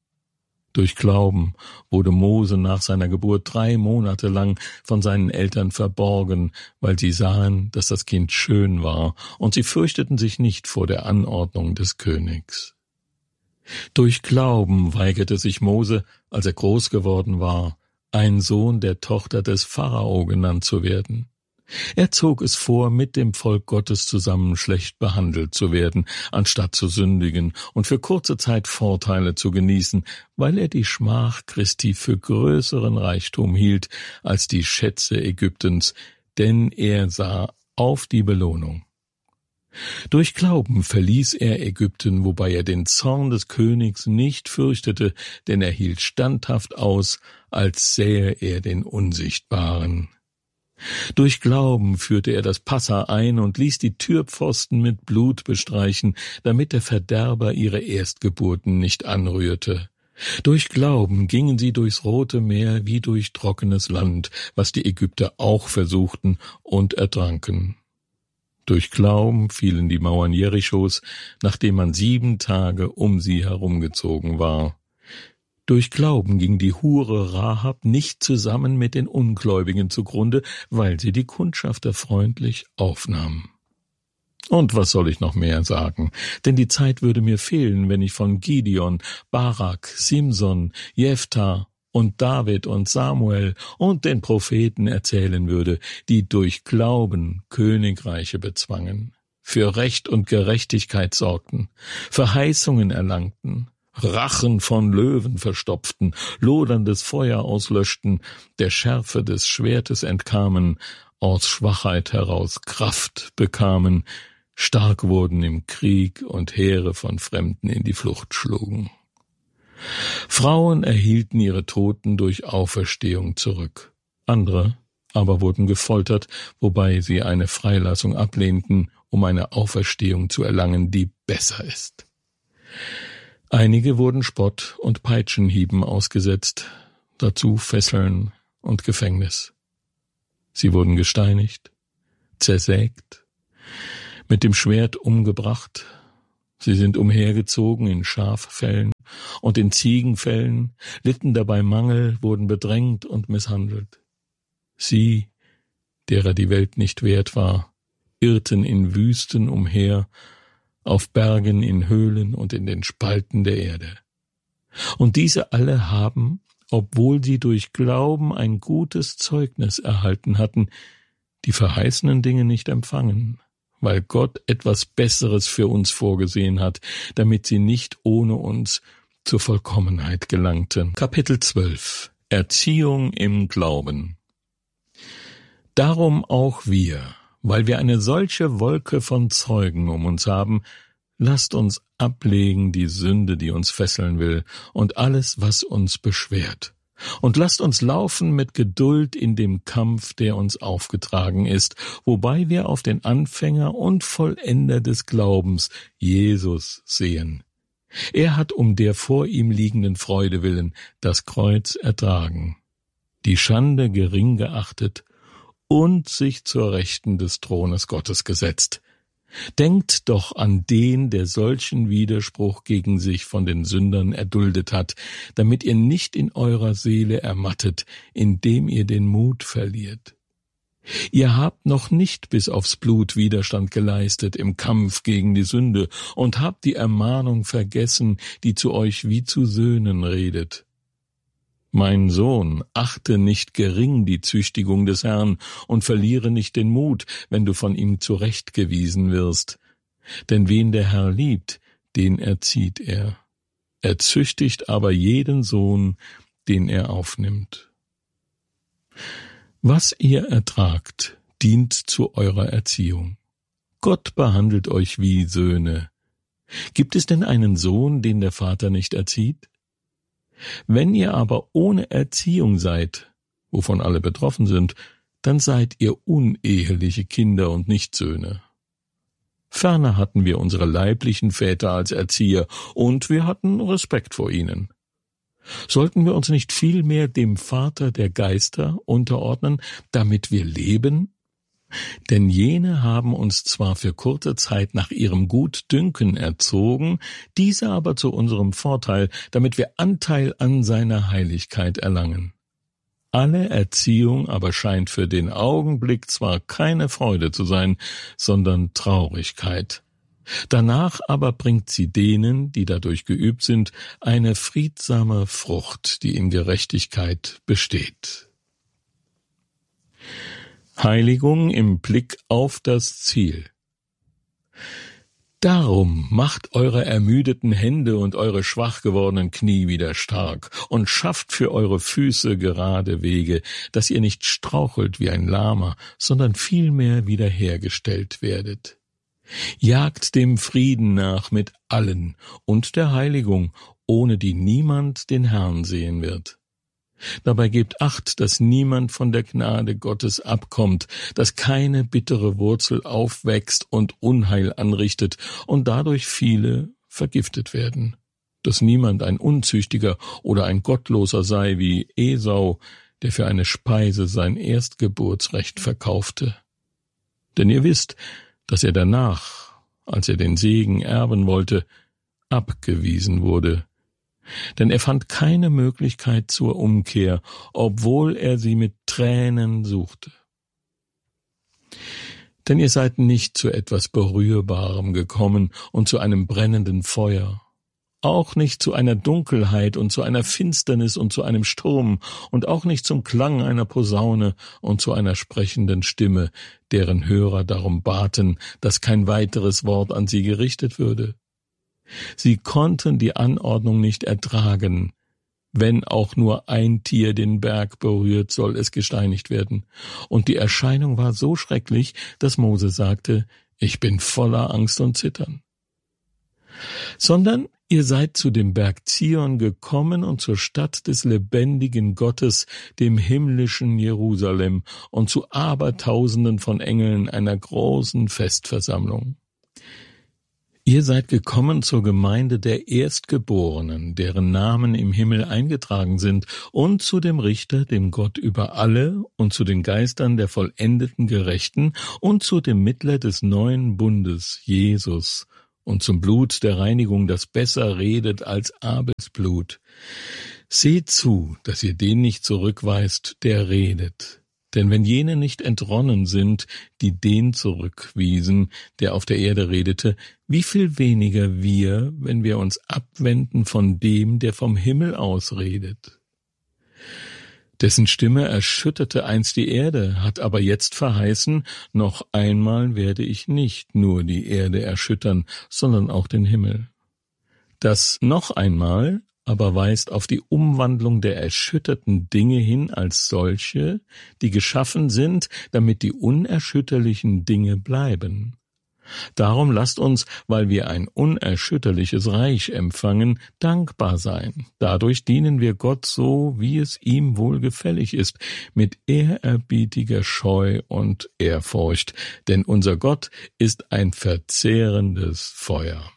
Durch Glauben wurde Mose nach seiner Geburt drei Monate lang von seinen Eltern verborgen, weil sie sahen, dass das Kind schön war, und sie fürchteten sich nicht vor der Anordnung des Königs. Durch Glauben weigerte sich Mose, als er groß geworden war, ein Sohn der Tochter des Pharao genannt zu werden. Er zog es vor, mit dem Volk Gottes zusammen schlecht behandelt zu werden, anstatt zu sündigen und für kurze Zeit Vorteile zu genießen, weil er die Schmach Christi für größeren Reichtum hielt als die Schätze Ägyptens, denn er sah auf die Belohnung. Durch Glauben verließ er Ägypten, wobei er den Zorn des Königs nicht fürchtete, denn er hielt standhaft aus, als sähe er den Unsichtbaren. Durch Glauben führte er das Passa ein und ließ die Türpfosten mit Blut bestreichen, damit der Verderber ihre Erstgeburten nicht anrührte. Durch Glauben gingen sie durchs Rote Meer wie durch trockenes Land, was die Ägypter auch versuchten und ertranken. Durch Glauben fielen die Mauern Jerichos, nachdem man sieben Tage um sie herumgezogen war. Durch Glauben ging die Hure Rahab nicht zusammen mit den Ungläubigen zugrunde, weil sie die Kundschafter freundlich aufnahm. Und was soll ich noch mehr sagen? Denn die Zeit würde mir fehlen, wenn ich von Gideon, Barak, Simson, Jephthah und David und Samuel und den Propheten erzählen würde, die durch Glauben Königreiche bezwangen, für Recht und Gerechtigkeit sorgten, Verheißungen erlangten, Rachen von Löwen verstopften, loderndes Feuer auslöschten, der Schärfe des Schwertes entkamen, aus Schwachheit heraus Kraft bekamen, stark wurden im Krieg und Heere von Fremden in die Flucht schlugen. Frauen erhielten ihre Toten durch Auferstehung zurück. Andere aber wurden gefoltert, wobei sie eine Freilassung ablehnten, um eine Auferstehung zu erlangen, die besser ist. Einige wurden Spott und Peitschenhieben ausgesetzt, dazu Fesseln und Gefängnis. Sie wurden gesteinigt, zersägt, mit dem Schwert umgebracht. Sie sind umhergezogen in Schaffällen und in Ziegenfällen, litten dabei Mangel, wurden bedrängt und misshandelt. Sie, derer die Welt nicht wert war, irrten in Wüsten umher, auf Bergen, in Höhlen und in den Spalten der Erde. Und diese alle haben, obwohl sie durch Glauben ein gutes Zeugnis erhalten hatten, die verheißenen Dinge nicht empfangen, weil Gott etwas Besseres für uns vorgesehen hat, damit sie nicht ohne uns zur Vollkommenheit gelangten. Kapitel zwölf. Erziehung im Glauben. Darum auch wir, weil wir eine solche Wolke von Zeugen um uns haben, lasst uns ablegen die Sünde, die uns fesseln will, und alles, was uns beschwert. Und lasst uns laufen mit Geduld in dem Kampf, der uns aufgetragen ist, wobei wir auf den Anfänger und Vollender des Glaubens, Jesus, sehen. Er hat um der vor ihm liegenden Freude willen das Kreuz ertragen, die Schande gering geachtet und sich zur Rechten des Thrones Gottes gesetzt. Denkt doch an den, der solchen Widerspruch gegen sich von den Sündern erduldet hat, damit ihr nicht in eurer Seele ermattet, indem ihr den Mut verliert. Ihr habt noch nicht bis aufs Blut Widerstand geleistet im Kampf gegen die Sünde und habt die Ermahnung vergessen, die zu euch wie zu Söhnen redet. Mein Sohn, achte nicht gering die Züchtigung des Herrn und verliere nicht den Mut, wenn du von ihm zurechtgewiesen wirst. Denn wen der Herr liebt, den erzieht er. Er züchtigt aber jeden Sohn, den er aufnimmt. Was ihr ertragt, dient zu eurer Erziehung. Gott behandelt euch wie Söhne. Gibt es denn einen Sohn, den der Vater nicht erzieht? Wenn ihr aber ohne Erziehung seid, wovon alle betroffen sind, dann seid ihr uneheliche Kinder und nicht Söhne. Ferner hatten wir unsere leiblichen Väter als Erzieher, und wir hatten Respekt vor ihnen. Sollten wir uns nicht vielmehr dem Vater der Geister unterordnen, damit wir leben? Denn jene haben uns zwar für kurze Zeit nach ihrem Gutdünken erzogen, diese aber zu unserem Vorteil, damit wir Anteil an seiner Heiligkeit erlangen. Alle Erziehung aber scheint für den Augenblick zwar keine Freude zu sein, sondern Traurigkeit. Danach aber bringt sie denen, die dadurch geübt sind, eine friedsame Frucht, die in Gerechtigkeit besteht. Heiligung im Blick auf das Ziel. Darum macht eure ermüdeten Hände und eure schwach gewordenen Knie wieder stark und schafft für eure Füße gerade Wege, dass ihr nicht strauchelt wie ein Lahmer, sondern vielmehr wiederhergestellt werdet. Jagt dem Frieden nach mit allen und der Heiligung, ohne die niemand den Herrn sehen wird. Dabei gebt Acht, dass niemand von der Gnade Gottes abkommt, dass keine bittere Wurzel aufwächst und Unheil anrichtet und dadurch viele vergiftet werden. Dass niemand ein Unzüchtiger oder ein Gottloser sei wie Esau, der für eine Speise sein Erstgeburtsrecht verkaufte. Denn ihr wisst, dass er danach, als er den Segen erben wollte, abgewiesen wurde. Denn er fand keine Möglichkeit zur Umkehr, obwohl er sie mit Tränen suchte. Denn ihr seid nicht zu etwas Berührbarem gekommen und zu einem brennenden Feuer, auch nicht zu einer Dunkelheit und zu einer Finsternis und zu einem Sturm und auch nicht zum Klang einer Posaune und zu einer sprechenden Stimme, deren Hörer darum baten, dass kein weiteres Wort an sie gerichtet würde. Sie konnten die Anordnung nicht ertragen. Wenn auch nur ein Tier den Berg berührt, soll es gesteinigt werden. Und die Erscheinung war so schrecklich, dass Mose sagte, ich bin voller Angst und Zittern. Sondern ihr seid zu dem Berg Zion gekommen und zur Stadt des lebendigen Gottes, dem himmlischen Jerusalem, und zu Abertausenden von Engeln einer großen Festversammlung. Ihr seid gekommen zur Gemeinde der Erstgeborenen, deren Namen im Himmel eingetragen sind, und zu dem Richter, dem Gott über alle, und zu den Geistern der vollendeten Gerechten, und zu dem Mittler des neuen Bundes, Jesus, und zum Blut der Reinigung, das besser redet als Abels Blut. Seht zu, dass ihr den nicht zurückweist, der redet. Denn wenn jene nicht entronnen sind, die den zurückwiesen, der auf der Erde redete, wie viel weniger wir, wenn wir uns abwenden von dem, der vom Himmel aus redet. Dessen Stimme erschütterte einst die Erde, hat aber jetzt verheißen, noch einmal werde ich nicht nur die Erde erschüttern, sondern auch den Himmel. Das noch einmal aber weist auf die Umwandlung der erschütterten Dinge hin als solche, die geschaffen sind, damit die unerschütterlichen Dinge bleiben. Darum lasst uns, weil wir ein unerschütterliches Reich empfangen, dankbar sein. Dadurch dienen wir Gott so, wie es ihm wohlgefällig ist, mit ehrerbietiger Scheu und Ehrfurcht, denn unser Gott ist ein verzehrendes Feuer.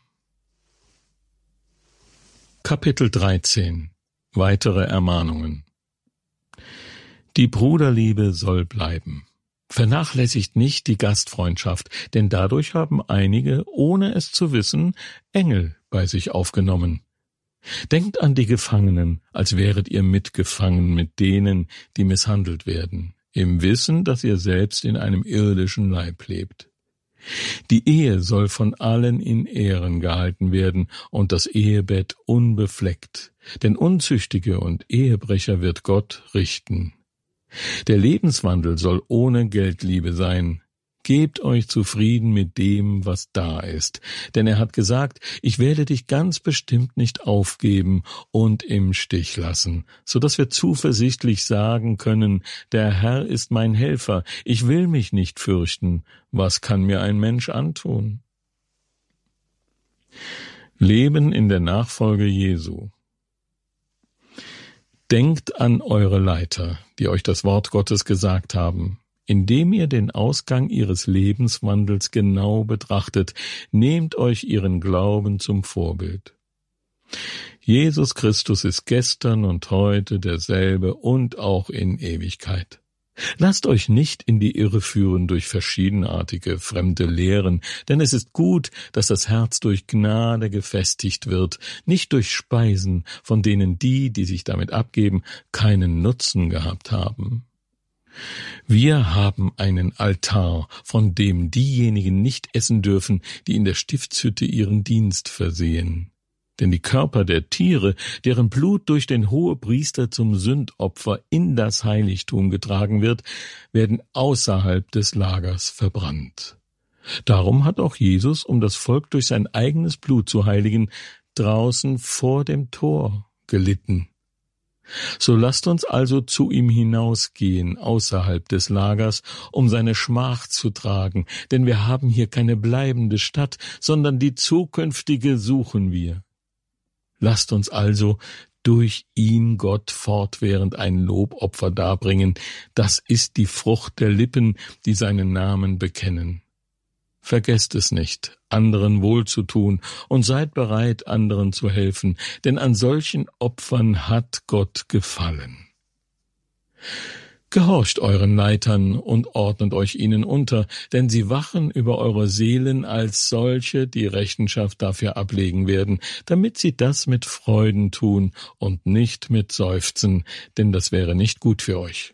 Kapitel dreizehn. Weitere Ermahnungen. Die Bruderliebe soll bleiben. Vernachlässigt nicht die Gastfreundschaft, denn dadurch haben einige, ohne es zu wissen, Engel bei sich aufgenommen. Denkt an die Gefangenen, als wäret ihr mitgefangen mit denen, die misshandelt werden, im Wissen, dass ihr selbst in einem irdischen Leib lebt. Die Ehe soll von allen in Ehren gehalten werden und das Ehebett unbefleckt, denn Unzüchtige und Ehebrecher wird Gott richten. Der Lebenswandel soll ohne Geldliebe sein. Gebt euch zufrieden mit dem, was da ist, denn er hat gesagt, ich werde dich ganz bestimmt nicht aufgeben und im Stich lassen, so dass wir zuversichtlich sagen können, der Herr ist mein Helfer, ich will mich nicht fürchten, was kann mir ein Mensch antun? Leben in der Nachfolge Jesu. Denkt an eure Leiter, die euch das Wort Gottes gesagt haben. Indem ihr den Ausgang ihres Lebenswandels genau betrachtet, nehmt euch ihren Glauben zum Vorbild. Jesus Christus ist gestern und heute derselbe und auch in Ewigkeit. Lasst euch nicht in die Irre führen durch verschiedenartige fremde Lehren, denn es ist gut, dass das Herz durch Gnade gefestigt wird, nicht durch Speisen, von denen die, die sich damit abgeben, keinen Nutzen gehabt haben. Wir haben einen Altar, von dem diejenigen nicht essen dürfen, die in der Stiftshütte ihren Dienst versehen. Denn die Körper der Tiere, deren Blut durch den Hohepriester zum Sündopfer in das Heiligtum getragen wird, werden außerhalb des Lagers verbrannt. Darum hat auch Jesus, um das Volk durch sein eigenes Blut zu heiligen, draußen vor dem Tor gelitten. So lasst uns also zu ihm hinausgehen, außerhalb des Lagers, um seine Schmach zu tragen, denn wir haben hier keine bleibende Stadt, sondern die zukünftige suchen wir. Lasst uns also durch ihn Gott fortwährend ein Lobopfer darbringen, das ist die Frucht der Lippen, die seinen Namen bekennen. Vergesst es nicht, anderen wohlzutun und seid bereit, anderen zu helfen, denn an solchen Opfern hat Gott gefallen. Gehorcht euren Leitern und ordnet euch ihnen unter, denn sie wachen über eure Seelen als solche, die Rechenschaft dafür ablegen werden, damit sie das mit Freuden tun und nicht mit Seufzen, denn das wäre nicht gut für euch.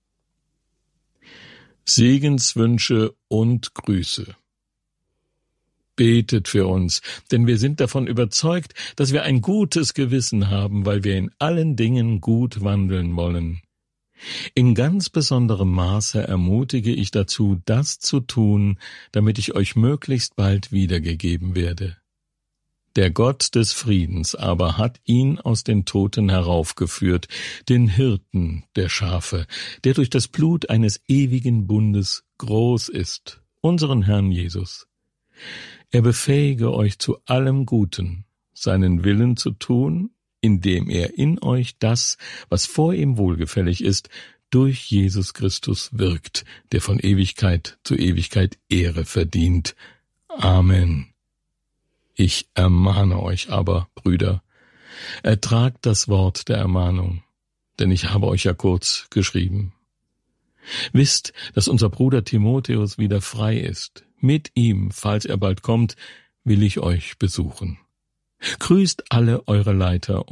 Segenswünsche und Grüße. Betet für uns, denn wir sind davon überzeugt, dass wir ein gutes Gewissen haben, weil wir in allen Dingen gut wandeln wollen. In ganz besonderem Maße ermutige ich dazu, das zu tun, damit ich euch möglichst bald wiedergegeben werde. Der Gott des Friedens aber hat ihn aus den Toten heraufgeführt, den Hirten der Schafe, der durch das Blut eines ewigen Bundes groß ist, unseren Herrn Jesus. Er befähige euch zu allem Guten, seinen Willen zu tun, indem er in euch das, was vor ihm wohlgefällig ist, durch Jesus Christus wirkt, der von Ewigkeit zu Ewigkeit Ehre verdient. Amen. Ich ermahne euch aber, Brüder, ertragt das Wort der Ermahnung, denn ich habe euch ja kurz geschrieben. Wisst, dass unser Bruder Timotheus wieder frei ist. Mit ihm, falls er bald kommt, will ich euch besuchen. Grüßt alle eure Leiter